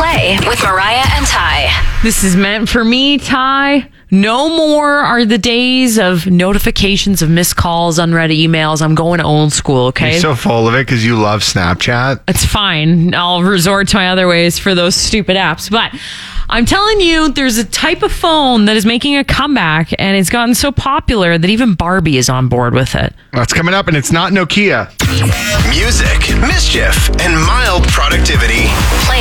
Play with Mariah and Ty. This is meant for me, Ty. No more are the days of notifications of missed calls, unread emails. I'm going old school, okay? You're so full of it because you love Snapchat. It's fine. I'll resort to my other ways for those stupid apps. But I'm telling you, there's a type of phone that is making a comeback, and it's gotten so popular that even Barbie is on board with it. That's coming up, and it's not Nokia. Music, mischief, and mild productivity. Play